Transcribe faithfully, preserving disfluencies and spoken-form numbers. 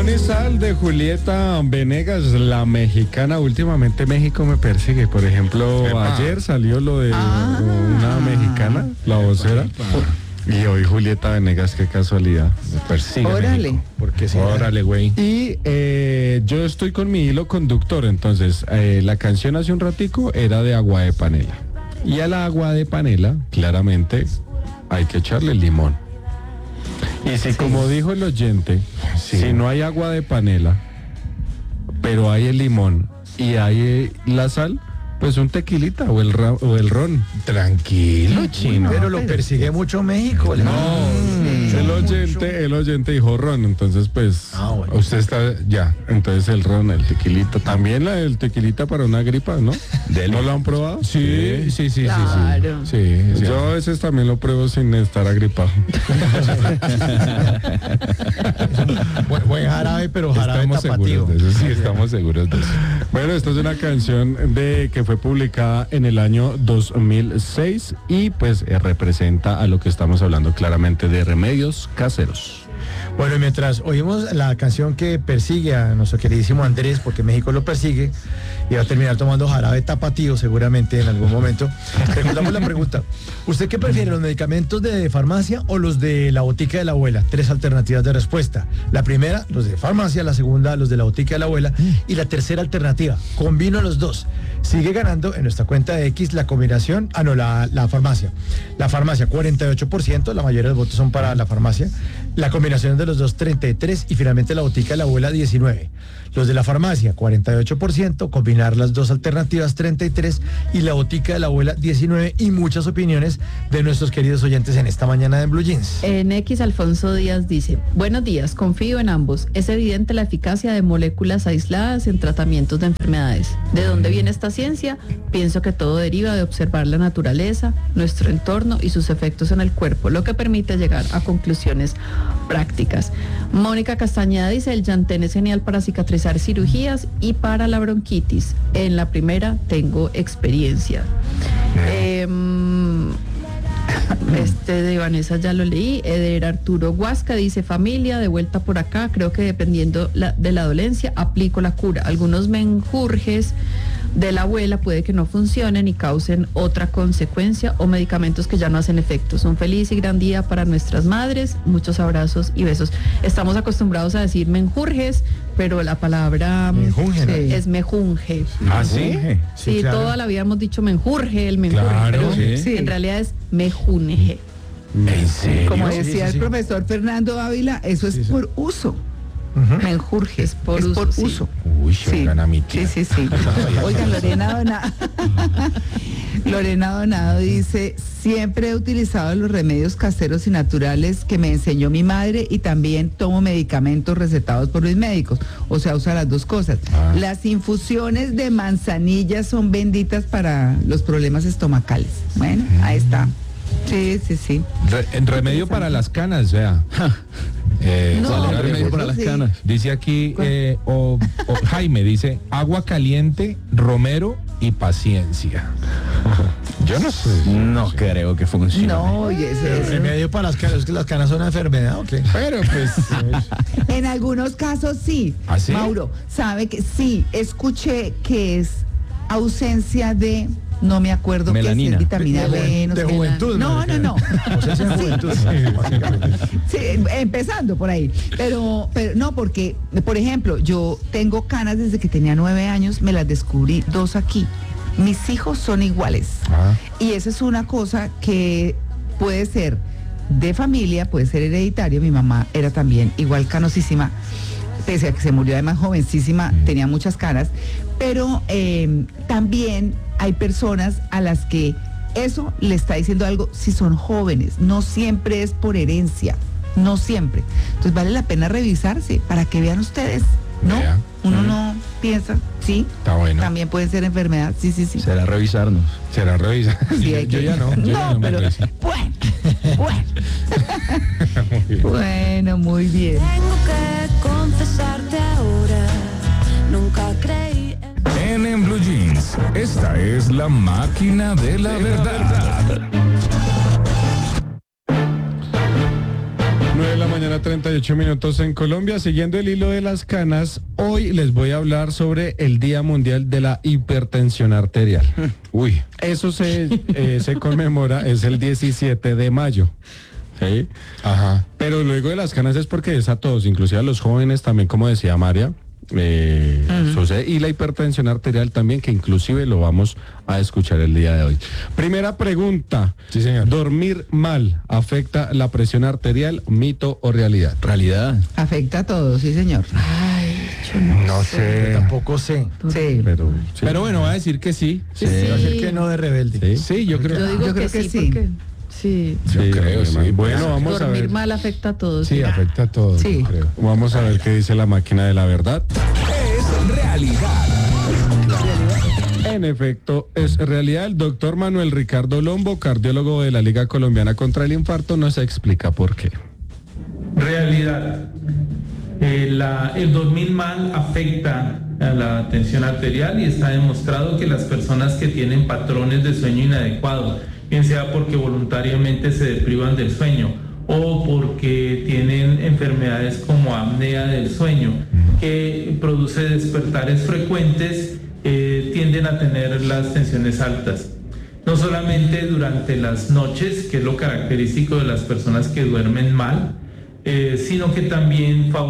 Limón y Sal de Julieta Venegas, la mexicana. Últimamente México me persigue. Por ejemplo, Epa. ayer salió lo de ah. una mexicana, la vocera. Y hoy Julieta Venegas, qué casualidad. Me persigue. Órale. Porque sí. Órale, güey. Y eh, yo estoy con mi hilo conductor. Entonces, eh, la canción hace un ratico era de agua de panela. Y al agua de panela, claramente, hay que echarle limón. Y si, sí. como dijo el oyente, sí. si no hay agua de panela, pero hay el limón y hay la sal, pues un tequilita o el, ra- o el ron. Tranquilo, chino. Pero lo persigue mucho México. No, mm, el oyente, el oyente dijo ron, entonces pues ah, bueno. usted está ya. Entonces el ron, el tequilita, también la del tequilita para una gripa, ¿no? ¿No lo han probado? Sí, sí, sí, sí, claro. sí, sí. sí. Yo a veces también lo pruebo sin estar agripado. buen, buen jarabe, pero jarabe estamos tapatío. seguros de eso, sí, estamos seguros de eso. Bueno, esto es una canción de que fue publicada en el año dos mil seis y pues eh, representa a lo que estamos hablando claramente de remedios caseros. Bueno, y mientras oímos la canción que persigue a nuestro queridísimo Andrés, porque México lo persigue, y va a terminar tomando jarabe tapatío seguramente en algún momento, recordamos la pregunta. ¿Usted qué prefiere, los medicamentos de farmacia o los de la botica de la abuela? Tres alternativas de respuesta. La primera, los de farmacia; la segunda, los de la botica de la abuela; y la tercera alternativa, combino los dos. Sigue ganando en nuestra cuenta de X la combinación, ah no, la, la farmacia. La farmacia, cuarenta y ocho por ciento, la mayoría de los votos son para la farmacia. La combinación de los dos, treinta y tres por ciento, y finalmente la botica de la abuela, diecinueve por ciento. Los de la farmacia, cuarenta y ocho por ciento, combinar las dos alternativas, treinta y tres por ciento, y la botica de la abuela, diecinueve por ciento, y muchas opiniones de nuestros queridos oyentes en esta mañana de Blue Jeans. En X, Alfonso Díaz dice: buenos días, confío en ambos. Es evidente la eficacia de moléculas aisladas en tratamientos de enfermedades. ¿De dónde viene esta ciencia? Pienso que todo deriva de observar la naturaleza, nuestro entorno y sus efectos en el cuerpo, lo que permite llegar a conclusiones prácticas. Mónica Castañeda dice: el llantén es genial para cicatrizar cirugías y para la bronquitis. En la primera tengo experiencia. Eh, Este de Vanessa ya lo leí. Eder Arturo Huasca dice: familia, de vuelta por acá. Creo que dependiendo la, de la dolencia, aplico la cura. Algunos menjurjes de la abuela puede que no funcionen y causen otra consecuencia, o medicamentos que ya no hacen efectos. Un feliz y gran día para nuestras madres. Muchos abrazos y besos. Estamos acostumbrados a decir menjurjes, pero la palabra menjunje, ¿no? es mejunje. ¿Ah, sí? Sí, Sí, claro. toda la vida hemos dicho menjurje, el menjurje, Claro, pero sí. en realidad es mejunje. ¿En serio? Como decía Sí, sí, el sí. profesor Fernando Ávila, eso es Sí, sí. por uso. Uh-huh. Menjurje es por es uso. por sí. uso. Uy, Sí. oigan a mi tía. Sí, sí, sí. Oigan, Lorena Donado. Lorena Donado dice: siempre he utilizado los remedios caseros y naturales que me enseñó mi madre, y también tomo medicamentos recetados por mis médicos. O sea, usa las dos cosas. Ah. Las infusiones de manzanilla son benditas para los problemas estomacales. Bueno, ahí está. Sí, sí, sí. Re- en remedio para las canas, vea. Eh, No, ¿cuál era el pero remedio eso para las sí. canas? Dice aquí, eh, o, o Jaime dice: agua caliente, romero y paciencia. Yo no sé. No creo que funcione. No, oye, ese- El ese- remedio para las canas, es que las canas son una enfermedad, ¿o qué? Pero pues. en algunos casos sí. ¿Ah, sí? Mauro, sabe que sí, escuché que es ausencia de, no me acuerdo qué es, Melanina. es vitamina De- de B, no de sé. juventud, No, marica. no, no. O sea, es en juventud, básicamente. Sí, empezando por ahí. Pero, pero no, porque, por ejemplo, yo tengo canas desde que tenía nueve años, me las descubrí, dos aquí. Mis hijos son iguales. Ah. Y esa es una cosa que puede ser de familia, puede ser hereditario. Mi mamá era también igual canosísima, pese a que se murió además jovencísima, tenía muchas canas. Pero eh, también hay personas a las que eso le está diciendo algo si son jóvenes. No siempre es por herencia, no siempre. Entonces vale la pena revisarse para que vean ustedes, ¿no? Vea. Uno Mm. no piensa, sí, Está bueno. también puede ser enfermedad, sí, sí, sí. Será revisarnos. Será revisa. Sí, yo, hay yo que- ya no. Yo ya no me pero reviso. bueno, bueno. Bueno, muy bien. Tengo que confesarte ahora, nunca creí en... En, en Blue Jeans, esta es la máquina de la verdad. nueve de la mañana, mañana, treinta y ocho minutos en Colombia. Siguiendo el hilo de las canas, hoy les voy a hablar sobre el Día Mundial de la Hipertensión Arterial. Uy, eso se, eh, se conmemora, es el diecisiete de mayo. ¿Sí? Ajá. Pero luego de las canas es porque es a todos, inclusive a los jóvenes también, como decía María. Eh, uh-huh. sucede, y la hipertensión arterial también, que inclusive lo vamos a escuchar el día de hoy. Primera pregunta. Sí, señor. ¿Dormir mal afecta la presión arterial, mito o realidad? Realidad. Afecta a todos, sí, señor. Ay, yo no, No sé. sé. Yo tampoco sé. Sí. Pero, sí. Pero bueno, va a decir que sí. Sí. Va a ser que no de rebelde. Sí. Sí, yo creo. Yo digo Yo que, creo que sí, sí. porque sí. Sí, Yo creo, sí. Bueno, vamos a Dormir ver. mal afecta a todos. Sí, afecta a todos. Sí. yo creo. Vamos a ver qué dice la máquina de la verdad. Es realidad. En efecto, es realidad. El doctor Manuel Ricardo Lombo, cardiólogo de la Liga Colombiana contra el Infarto, nos explica por qué. Realidad. Eh, la- el dormir mal afecta a la tensión arterial y está demostrado que las personas que tienen patrones de sueño inadecuados, bien sea porque voluntariamente se deprivan del sueño o porque tienen enfermedades como apnea del sueño, que produce despertares frecuentes, eh, tienden a tener las tensiones altas. No solamente durante las noches, que es lo característico de las personas que duermen mal, eh, sino que también